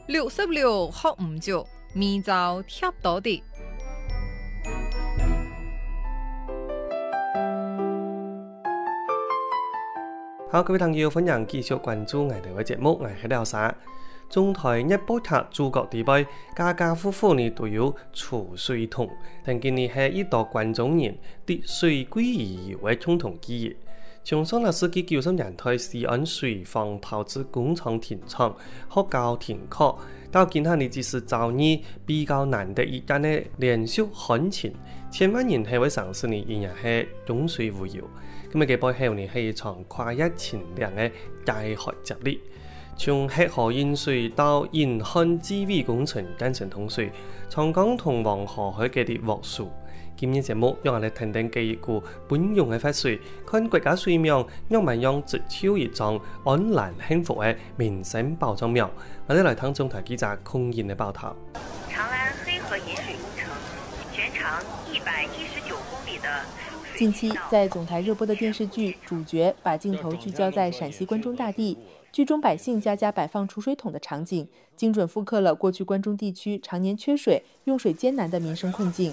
66學唔足，面就貼到啲。 好，各位朋友，歡迎繼續關注我哋嘅節目，我係廖沙。中台一波塔諸國地區，家家戶戶呢都有儲水桶，但今年係一道關中人對水貴而遊嘅共同記憶。從上個世紀90年代西安水防投資工廠停廠，學校停課，到今天呢只是造詣比較難得一間嘅連續旱情，千萬人喺位城市呢仍然係用水無憂。咁啊，嘅背後呢係一場跨越前兩嘅大學接力，從黑河引水到沿漢基圍工程建成通水，長江同黃河海嘅啲獲樹。今日節目讓我哋聽聽幾股本用嘅法水，看國家水苗讓咪用直超一張安蘭幸福嘅民生包裝苗。我哋來聽中台記者孔燕嘅報道。 長安黑河引水工程全長119公里的。 近期在总台热播的电视剧《主角》，把镜头聚焦在陕西关中大地，剧中百姓家家摆放储水桶的场景，精准复刻了过去关中地区常年缺水、用水艰难的民生困境。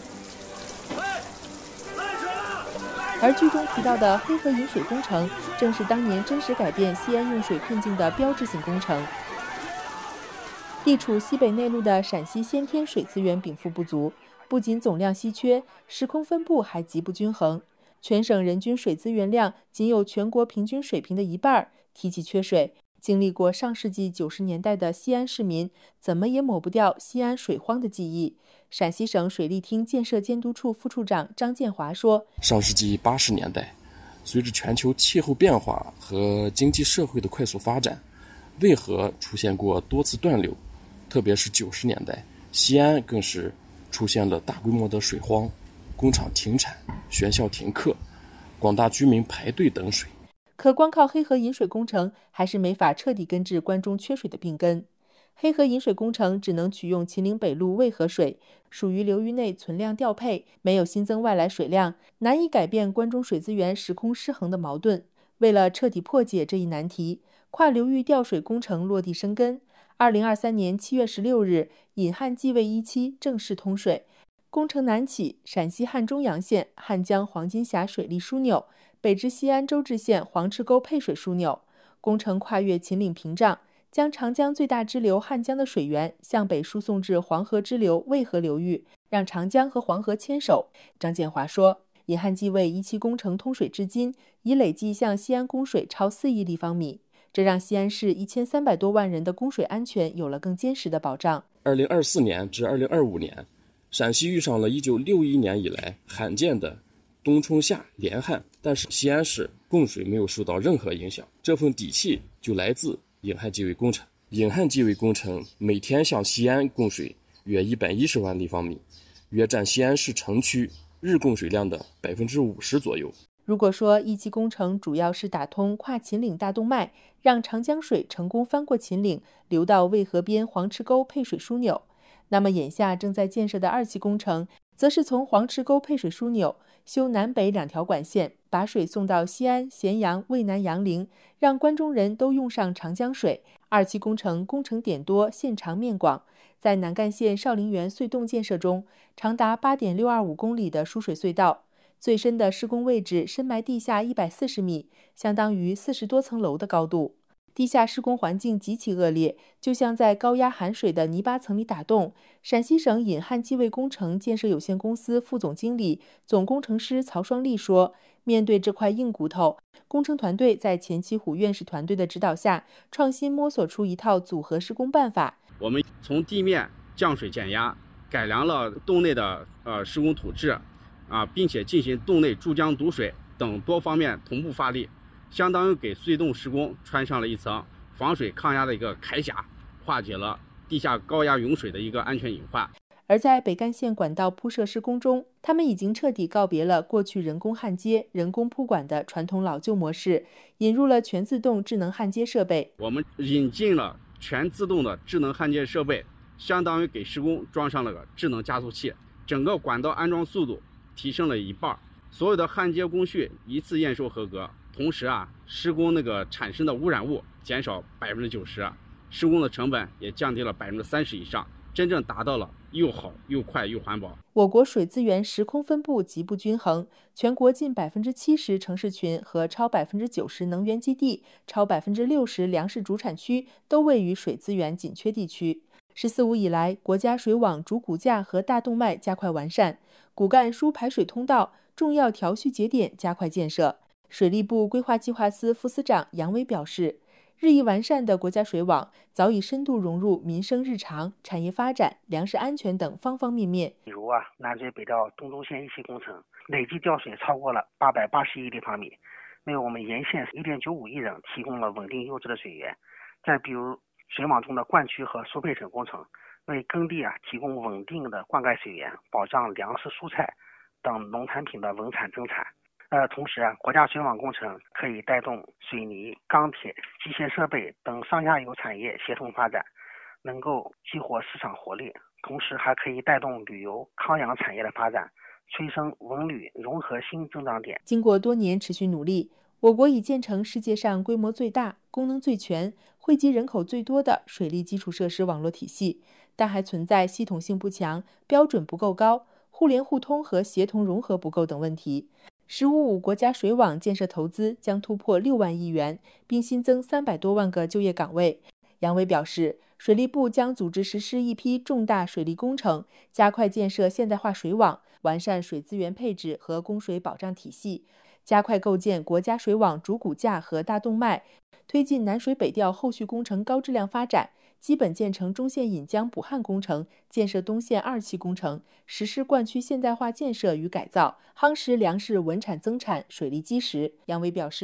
而剧中提到的黑河引水工程，正是当年真实改变西安用水困境的标志性工程。地处西北内陆的陕西先天水资源禀赋不足，不仅总量稀缺，时空分布还极不均衡。全省人均水资源量仅有全国平均水平的一半。提起缺水，经历过上世纪90年代的西安市民，怎么也抹不掉西安水荒的记忆。陕西省水利厅建设监督处副处长张建华说：“ 上世纪80年代，随着全球气候变化和经济社会的快速发展，渭河出现过多次断流，特别是90年代，西安更是出现了大规模的水荒。”工厂停产，学校停课，广大居民排队等水。 可光靠黑河引水工程还是没法彻底根治关中缺水的病根。黑河引水工程只能取用秦岭北路渭河水，属于流域内存量调配，没有新增外来水量，难以改变关中水资源时空失衡的矛盾。为了彻底破解这一难题，跨流域调水工程落地生根。2023年7月16日，引汉济渭1期正式通水。工程南起陕西汉中阳县汉江黄金峡水利枢纽，北至西安周至县黄池沟配水枢纽。工程跨越秦岭屏障，将长江最大支流汉江的水源向北输送至黄河支流渭河流域，让长江和黄河牵手。张建华说，引汉济渭1期工程通水至今，已累计向西安供水超4亿立方米，这让西安市1300多万人的供水安全有了更坚实的保障。 2024年至2025年，陕西遇上了1961年以来罕见的冬春夏连旱，但是西安市供水没有受到任何影响，这份底气就来自引汉济渭工程。引汉济渭工程每天向西安供水约110万立方米，约占西安市城区日供水量的50%左右。 如果说1期工程主要是打通跨秦岭大动脉，让长江水成功翻过秦岭，流到渭河边黄池沟配水枢纽，那么眼下正在建设的2期工程，则是从黄池沟配水枢纽修南北2条管线，把水送到西安、咸阳、渭南、杨凌，让关中人都用上长江水。2期工程工程点多，线长面广，在南干县少陵园隧洞建设中，长达8.625公里的输水隧道，最深的施工位置深埋地下140米，相当于40多层楼的高度。地下施工环境极其恶劣，就像在高压含水的泥巴层里打洞。陕西省引汉济渭工程建设有限公司副总经理、总工程师曹双利说，面对这块硬骨头，工程团队在钱其虎院士团队的指导下，创新摸索出一套组合施工办法。 我们从地面降水减压，改良了洞内的施工土质，并且进行洞内注浆堵水等多方面同步发力，相当于给隧洞施工穿上了一层防水抗压的一个铠甲，化解了地下高压涌水的一个安全隐患。 而在北干线管道铺设施工中，他们已经彻底告别了过去人工焊接、人工铺管的传统老旧模式，引入了全自动智能焊接设备。 我们引进了全自动的智能焊接设备，相当于给施工装上了个智能加速器，整个管道安装速度提升了一半，所有的焊接工序一次验收合格，同时施工产生的污染物减少90%， 施工的成本也降低了30%以上，真正达到了又好又快又环保。 我国水资源时空分布极不均衡，全国近70%城市群和超90%能源基地、超60%粮食主产区都位于水资源紧缺地区。“十四五”以来，国家水网主骨架和大动脉加快完善，骨干输排水通道、重要调蓄节点加快建设。水利部规划计划司副司长杨伟表示，日益完善的国家水网早已深度融入民生日常、产业发展、粮食安全等方方面面。 比如南水北调东中线一期工程累计调水超过了880亿立方米，为我们沿线1.95亿人提供了稳定优质的水源。再比如水网中的灌区和输配层工程，为耕地提供稳定的灌溉水源，保障粮食、蔬菜等农产品的稳产增产。同时国家水网工程可以带动水泥、钢铁、机械设备等上下游产业协同发展，能够激活市场活力，同时还可以带动旅游、康养产业的发展，催生文旅融合新增长点。 经过多年持续努力，我国已建成世界上规模最大、功能最全、惠及人口最多的水利基础设施网络体系，但还存在系统性不强、标准不够高、互联互通和协同融合不够等问题。“15+5”国家水网建设投资将突破6万亿元，并新增300多万个就业岗位。杨伟表示，水利部将组织实施一批重大水利工程，加快建设现代化水网，完善水资源配置和供水保障体系，加快构建国家水网主骨架和大动脉，推进南水北调后续工程高质量发展，基本建成中线引江补旱工程，建设东线2期工程，实施灌区现代化建设与改造，夯实粮食稳产增产、水利基石。杨伟表示，